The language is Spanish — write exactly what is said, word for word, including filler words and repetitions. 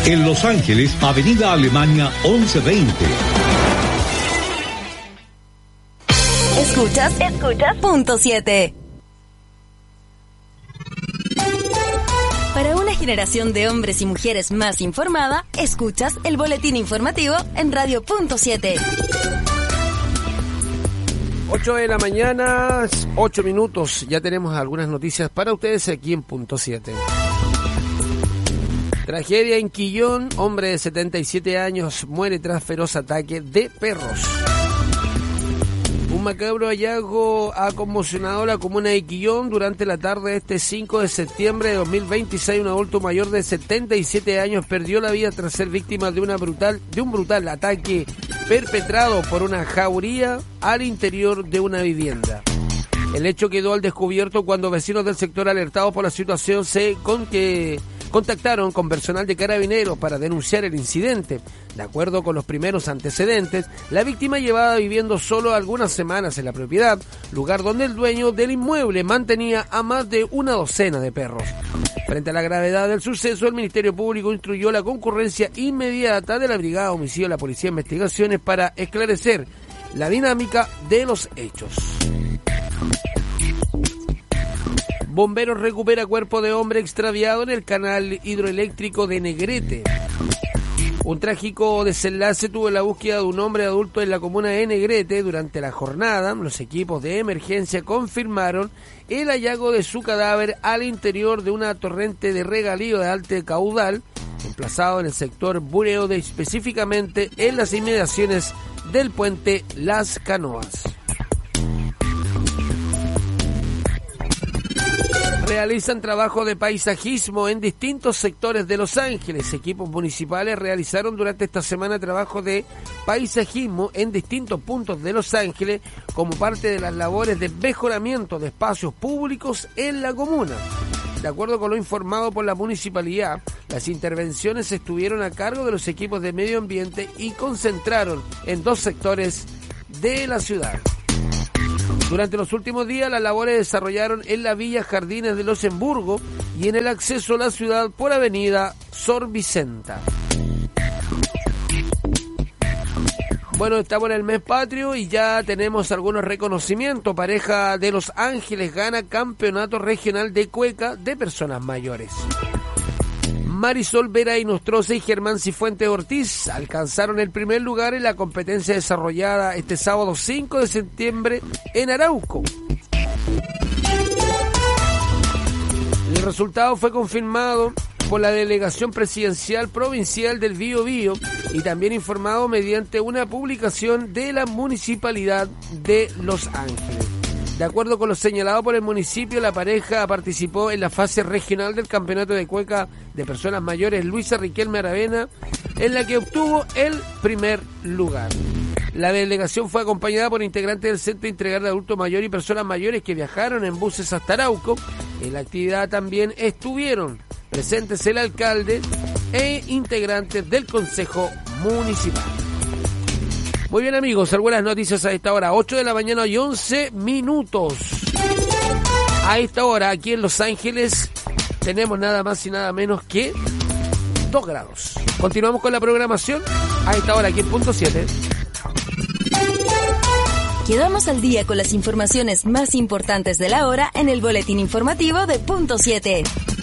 En Los Ángeles, Avenida Alemania once veinte. Escuchas, escuchas, punto siete. Para una generación de hombres y mujeres más informada, escuchas el boletín informativo en Radio Punto siete. ocho de la mañana, ocho minutos. Ya tenemos algunas noticias para ustedes aquí en Punto siete. Tragedia en Quillón. Hombre de setenta y siete años muere tras feroz ataque de perros. Un macabro hallazgo ha conmocionado la comuna de Quillón durante la tarde de este cinco de septiembre de dos mil veintiséis. Un adulto mayor de setenta y siete años perdió la vida tras ser víctima de una brutal de un brutal ataque perpetrado por una jauría al interior de una vivienda. El hecho quedó al descubierto cuando vecinos del sector, alertados por la situación, se con que contactaron con personal de Carabineros para denunciar el incidente. De acuerdo con los primeros antecedentes, la víctima llevaba viviendo solo algunas semanas en la propiedad, lugar donde el dueño del inmueble mantenía a más de una docena de perros. Frente a la gravedad del suceso, el Ministerio Público instruyó la concurrencia inmediata de la Brigada de Homicidio de la Policía de Investigaciones para esclarecer la dinámica de los hechos. Bomberos recupera cuerpo de hombre extraviado en el canal hidroeléctrico de Negrete. Un trágico desenlace tuvo la búsqueda de un hombre adulto en la comuna de Negrete. Durante la jornada, los equipos de emergencia confirmaron el hallazgo de su cadáver al interior de una torrente de regadío de alto caudal, emplazado en el sector Bureo, de específicamente en las inmediaciones del puente Las Canoas. Realizan trabajo de paisajismo en distintos sectores de Los Ángeles. Equipos municipales realizaron durante esta semana trabajo de paisajismo en distintos puntos de Los Ángeles como parte de las labores de mejoramiento de espacios públicos en la comuna. De acuerdo con lo informado por la municipalidad, las intervenciones estuvieron a cargo de los equipos de medio ambiente y concentraron en dos sectores de la ciudad. Durante los últimos días, las labores se desarrollaron en la Villa Jardines de Luxemburgo y en el acceso a la ciudad por Avenida Sor Vicenta. Bueno, estamos en el mes patrio y ya tenemos algunos reconocimientos. Pareja de Los Ángeles gana campeonato regional de cueca de personas mayores. Marisol Vera Inostroza y Germán Cifuentes Ortiz alcanzaron el primer lugar en la competencia desarrollada este sábado cinco de septiembre en Arauco. El resultado fue confirmado por la Delegación Presidencial Provincial del Biobío y también informado mediante una publicación de la Municipalidad de Los Ángeles. De acuerdo con lo señalado por el municipio, la pareja participó en la fase regional del campeonato de cueca de personas mayores Luisa Riquelme Aravena, en la que obtuvo el primer lugar. La delegación fue acompañada por integrantes del Centro Integral de Adultos Mayores y Personas Mayores que viajaron en buses hasta Arauco. En la actividad también estuvieron presentes el alcalde e integrantes del Consejo Municipal. Muy bien, amigos, algunas noticias a esta hora, ocho de la mañana y once minutos. A esta hora, aquí en Los Ángeles, tenemos nada más y nada menos que dos grados. Continuamos con la programación a esta hora aquí en Punto siete. Quedamos al día con las informaciones más importantes de la hora en el boletín informativo de Punto siete.